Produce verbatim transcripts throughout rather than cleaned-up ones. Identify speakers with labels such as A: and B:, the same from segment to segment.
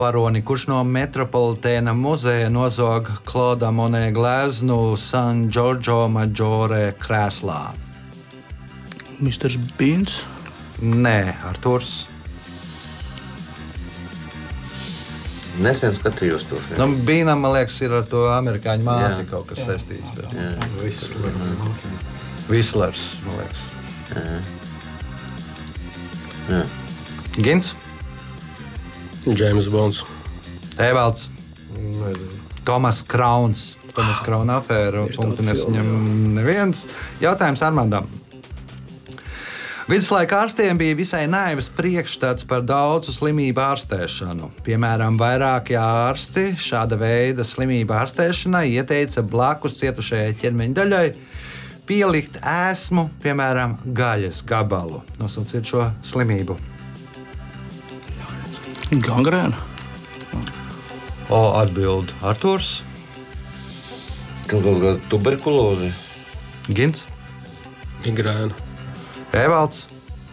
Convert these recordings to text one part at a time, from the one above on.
A: Varoni, kurš no Metropolitēna muzeja nozog Klauda Monē gleznu San Giorgio Maggiore krēslā?
B: misters Beans?
A: Nē, Arturs.
C: Nesen skatījos to
A: Nu, Bīnam, man liekas, ir ar to amerikāņu māti
C: Jā.
A: kaut kas saistīts. Bet...
C: Jā.
A: Vislers, man liekas.
C: Jā. Jā.
A: Gins?
D: James Bonds.
A: Evalds.
E: Nezinu.
A: Tomas Krauns. Tomas Krauna afēra. Punktu nesaņem neviens. Jautājums Armandam. Viduslaika ārstiem bija visai naivs priekšstats par daudzu slimību ārstēšanu. Piemēram, vairāki ārsti šāda veida slimību ārstēšanai ieteica blakus cietušajai ķermeņa daļai pielikt ēsmu, piemēram, gaļas gabalu. Nosauciet šo slimību.
B: Gangrēna.
A: O, atbild Arturs.
C: Kaut kāda tuberkuloze.
A: Gins.
D: Migrēna.
A: Evalds.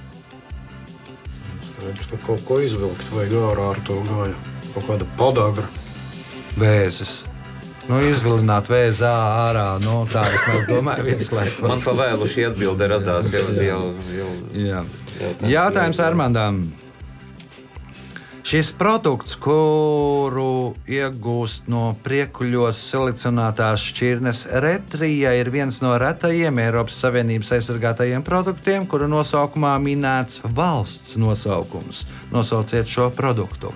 E: Skaidrs, ka kaut ko izvilkt vajag ārā ar to gāju. Kaut kāda podagra.
A: Vēzis. Nu, izvilināt vēzi ārā. Nu, tā vismaz domāju visu laiku.
C: Man pa vēlu šī atbilde radās. Jau, jau, jau,
A: Jā. Jautājums Armandam. Šis produkts, kuru iegūst no priekuļos selekcionētās šķirnes retrija, ir viens no retajiem Eiropas Savienības aizsargātajiem produktiem, kuru nosaukumā minēts valsts nosaukums. Nosauciet šo produktu.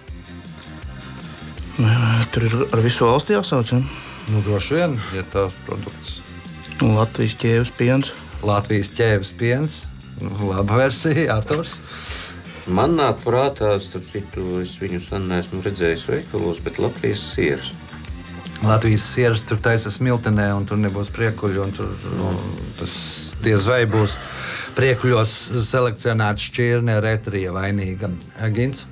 B: Tur ir ar visu valsti jāsauc, ja?
A: Nu, droši vien, ja tās produkts.
B: Latvijas ķēvis piens.
A: Latvijas ķēvis piens. Nu, laba versija, Arturs.
C: Man nāk prātā, starp citu, es viņu sen neesmu redzējis veikalos, bet Latvijas sieras.
A: Latvijas sieras tur taisa smiltenē, un tur nebūs priekuļu, un tur nu, tas diez vai būs priekuļos selekcionēta šķirne retrija vainīga. Gins?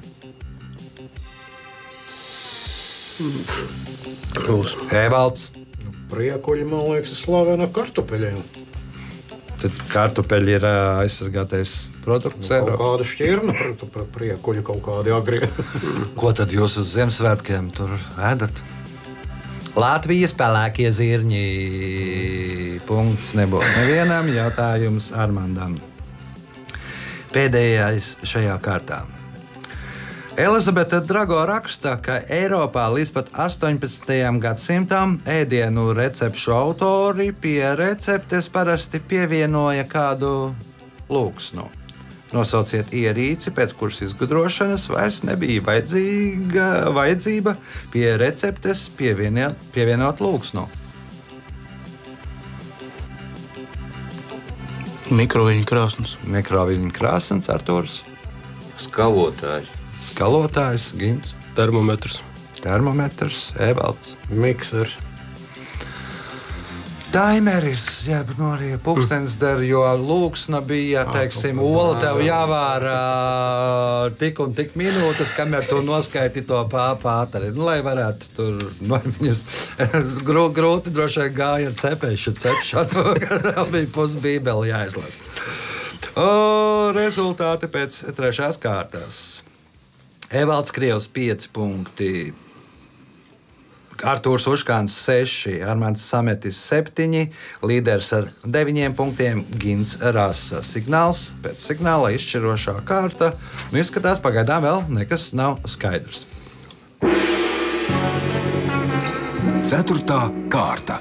A: Evalds.
E: Priekuļi, man liekas, ir slavena kartupeļiem.
A: Tad kartupeļi ir ā, aizsargātais produkts.
E: Kaut kāda šķirna, par, par priekuļi kaut kādi agri.
A: Ko tad jūs uz Ziemassvētkiem tur ēdat? Latvijas pelēkie zirņi. Punkts nebūs nevienam. Jautājums Armandam. Pēdējais šajā kārtā. Elizabete Drago raksta, ka Eiropā līdz pat astoņpadsmitajam gadsimtam ēdienu recepšu autori pie receptes parasti pievienoja kādu lūksnu. Nosauciet ierīci, pēc kuras izgudrošanas vairs nebija vajadzīga, vajadzība pie receptes pievienot, pievienot lūksnu.
B: Mikroviļņu krāsns.
A: Mikroviļņu krāsns, Arturs.
C: Skalotājs.
A: Skalotājs, Gins.
D: Termometrs.
A: Termometrs, Evalds.
E: Miksers.
A: Taimeris, jā, bet no arī pulkstenis der, jo lūksna bija, teiksim, ola tev jāvāra tik un tik minūtes, kamēr tu noskaiti to pāteri. Nu, lai varētu tur, no viņas grū, grūti droši vien gāja ar cepēšu cepšanu, kad tev bija pusbībeli jāizlas. O, rezultāti pēc trešās kārtas. Evalds Krievs pieci punkti. Artūrs Uškāns seši, Armands Sametis septiņi, līderis ar deviņiem punktiem Gins Rasa. Signāls pēc signāla izšķirošā kārta. Nu, izskatās, pagaidām vēl nekas nav skaidrs.
F: Ceturtā kārta.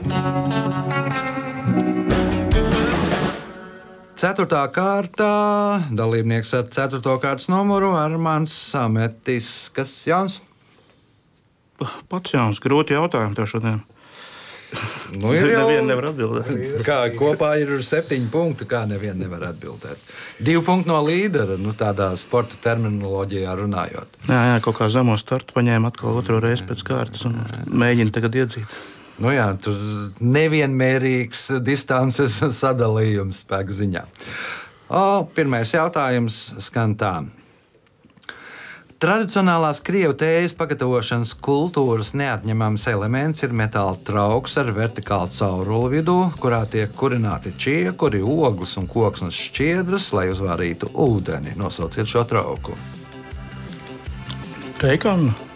A: Ceturtā kārtā dalībnieks ar ceturto kārtas numuru Armands Sametis. Kas jauns?
B: Pats jauns, grūti jautājumi tev šodien.
A: Nu, ir jau
B: nevienu nevar atbildēt.
A: Kā kopā ir septiņi punkti, kā nevienu nevar atbildēt. Divi punkti no līdera, nu tādā sporta terminoloģijā runājot.
B: Jā, jā, kaut kā zemo startu paņēma atkal otro reizi pēc kārtas un mēģina tagad iedzīt.
A: Nu jā, tur nevienmērīgs distances sadalījums spēka ziņā. O, pirmais jautājums skan tā. Tradicionālās krievu tējas pagatavošanas kultūras neatņemams elements ir metāla trauks ar vertikālu caurulu vidū, kurā tiek kurināti čiekuri, ogles un koksnes šķiedras, lai uzvārītu ūdeni. Nosauciet šo trauku.
B: Teikāna.